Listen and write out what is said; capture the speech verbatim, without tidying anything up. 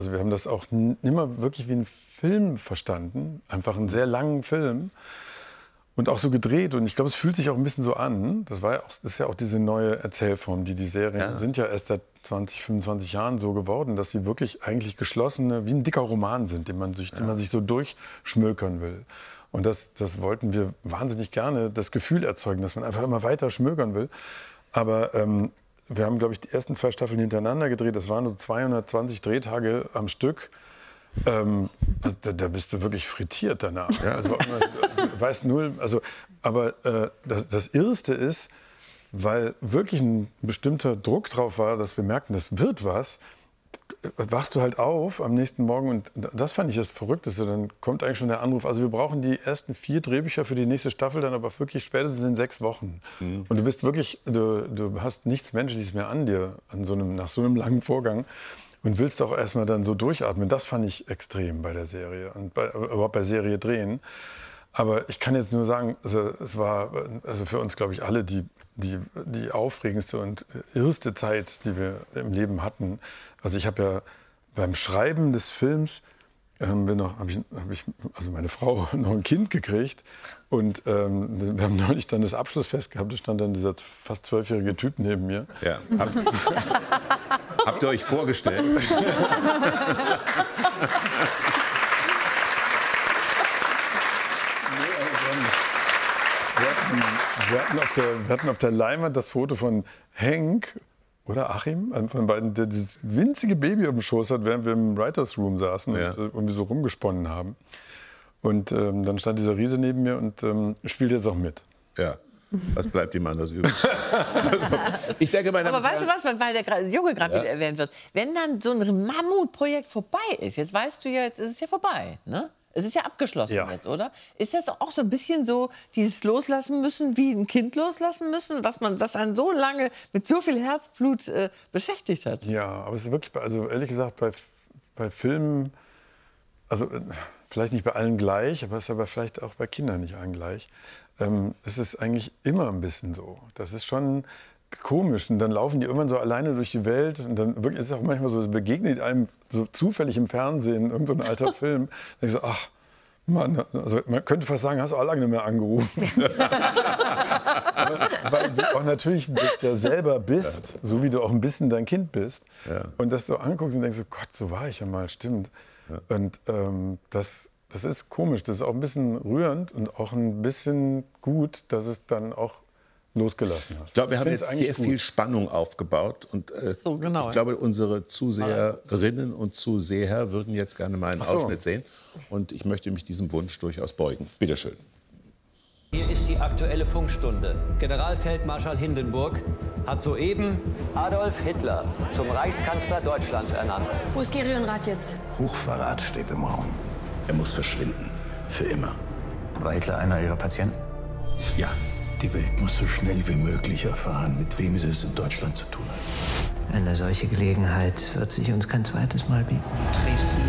Also wir haben das auch nimmer wirklich wie einen Film verstanden, einfach einen sehr langen Film und auch so gedreht. Und ich glaube, es fühlt sich auch ein bisschen so an. Das war ja auch, das ist ja auch diese neue Erzählform, die die Serien ja. sind ja erst seit zwanzig, fünfundzwanzig Jahren so geworden, dass sie wirklich eigentlich geschlossene, wie ein dicker Roman sind, den man sich, ja. den man sich so durchschmökern will. Und das, das wollten wir wahnsinnig gerne, das Gefühl erzeugen, dass man einfach immer weiter schmökern will. Aber ähm, wir haben, glaube ich, die ersten zwei Staffeln hintereinander gedreht. Das waren so zweihundertzwanzig Drehtage am Stück. Ähm, also da, da bist du wirklich frittiert danach. Ja. Also, du weißt null. Also, aber äh, das, das Irrste ist, weil wirklich ein bestimmter Druck drauf war, dass wir merkten, das wird was, wachst du halt auf am nächsten Morgen und das fand ich das Verrückteste. Dann kommt eigentlich schon der Anruf. Also wir brauchen die ersten vier Drehbücher für die nächste Staffel, dann aber wirklich spätestens in sechs Wochen. Mhm. Und du bist wirklich, du, du hast nichts Menschliches mehr an dir an so einem, nach so einem langen Vorgang und willst auch erstmal dann so durchatmen. Das fand ich extrem bei der Serie und bei, überhaupt bei Serie drehen. Aber ich kann jetzt nur sagen, also es war also für uns, glaube ich, alle die, die, die aufregendste und irrste Zeit, die wir im Leben hatten. Also ich habe ja beim Schreiben des Films, ähm, habe ich, hab ich, also meine Frau noch ein Kind gekriegt. Und ähm, wir haben neulich dann das Abschlussfest gehabt, da stand dann dieser fast zwölfjährige Typ neben mir. Ja. Hab, habt ihr euch vorgestellt? Wir hatten, auf der, wir hatten auf der Leinwand das Foto von Henk oder Achim, einem von beiden, der dieses winzige Baby auf dem Schoß hat, während wir im Writers Room saßen ja. und irgendwie so rumgesponnen haben. Und ähm, dann stand dieser Riese neben mir und ähm, spielt jetzt auch mit. Ja, was bleibt ihm anders übrig? Also, ich denke, meine Aber weißt du was, weil der Junge gerade ja. wieder erwähnt wird, wenn dann so ein Mammutprojekt vorbei ist, jetzt weißt du ja, jetzt ist es ja vorbei, ne? Es ist ja abgeschlossen ja. jetzt, oder? Ist das auch so ein bisschen so dieses Loslassen müssen, wie ein Kind loslassen müssen, was man, was einen so lange mit so viel Herzblut äh, beschäftigt hat? Ja, aber es ist wirklich, also ehrlich gesagt, bei, bei Filmen, also vielleicht nicht bei allen gleich, aber es ist aber vielleicht auch bei Kindern nicht allen gleich. Ähm, es ist eigentlich immer ein bisschen so. Das ist schon komisch. Und dann laufen die irgendwann so alleine durch die Welt. Und dann wirklich, ist es auch manchmal so, es begegnet einem so zufällig im Fernsehen, irgend so ein alter Film. Dann ich so, ach, Mann, also man könnte fast sagen, hast du auch lange nicht mehr angerufen. Aber, weil du auch natürlich das ja selber bist, so wie du auch ein bisschen dein Kind bist. Ja. Und das so anguckst und denkst, so, Gott, so war ich ja mal, stimmt. Ja. Und ähm, das, das ist komisch, das ist auch ein bisschen rührend und auch ein bisschen gut, dass es dann auch losgelassen hast. Ich glaube, wir haben jetzt sehr gut. viel Spannung aufgebaut und äh, so, genau, ich glaube, unsere Zuseherinnen und Zuseher würden jetzt gerne mal einen so. Ausschnitt sehen und ich möchte mich diesem Wunsch durchaus beugen. Bitte schön. Hier ist die aktuelle Funkstunde. Generalfeldmarschall Hindenburg hat soeben Adolf Hitler zum Reichskanzler Deutschlands ernannt. Wo ist Gerion Rath jetzt? Hochverrat steht im Raum. Er muss verschwinden. Für immer. War Hitler einer Ihrer Patienten? Ja. Die Welt muss so schnell wie möglich erfahren, mit wem sie es in Deutschland zu tun hat. Eine solche Gelegenheit wird sich uns kein zweites Mal bieten. Du triffst